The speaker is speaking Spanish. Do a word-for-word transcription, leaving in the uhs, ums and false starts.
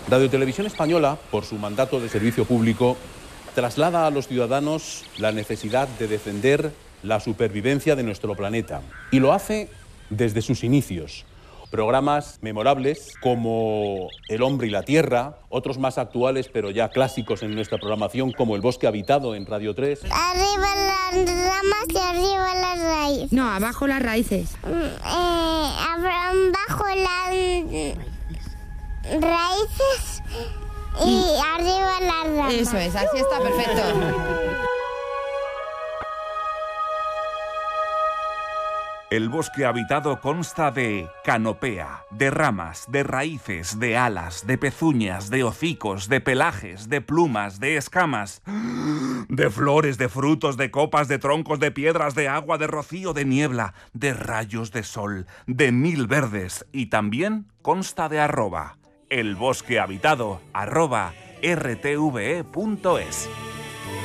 Radio Televisión Española, por su mandato de servicio público, traslada a los ciudadanos la necesidad de defender la supervivencia de nuestro planeta. Y lo hace desde sus inicios. Programas memorables como El hombre y la tierra, otros más actuales pero ya clásicos en nuestra programación como El bosque habitado en Radio tres. Arriba las ramas y arriba las raíces. No, abajo las raíces. Eh, abajo las raíces y arriba las ramas. Eso es, así está perfecto. El bosque habitado consta de canopea, de ramas, de raíces, de alas, de pezuñas, de hocicos, de pelajes, de plumas, de escamas, de flores, de frutos, de copas, de troncos, de piedras, de agua, de rocío, de niebla, de rayos de sol, de mil verdes y también consta de arroba. El bosque habitado, arroba r t v e punto es.